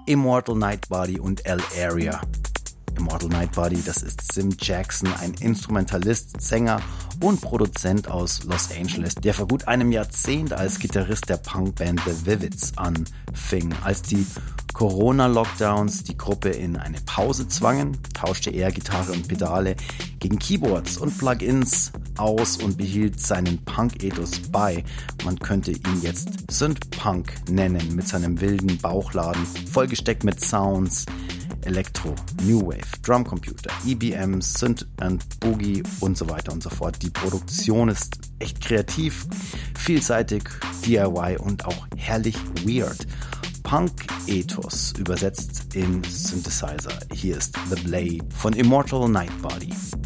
Immortal Nightbody und L-Area. Immortal Nightbody, das ist Sim Jackson, ein Instrumentalist, Sänger und Produzent aus Los Angeles, der vor gut einem Jahrzehnt als Gitarrist der Punkband The Vivids anfing. Als die Corona-Lockdowns die Gruppe in eine Pause zwangen, tauschte er Gitarre und Pedale gegen Keyboards und Plugins aus und behielt seinen Punk-Ethos bei. Man könnte ihn jetzt Synth-Punk nennen, mit seinem wilden Bauchladen, vollgesteckt mit Sounds, Elektro, New Wave, Drumcomputer, EBM, Synth and Boogie und so weiter und so fort. Die Produktion ist echt kreativ, vielseitig, DIY und auch herrlich weird. Punk-Ethos übersetzt in Synthesizer. Hier ist The Blade von Immortal Nightbody.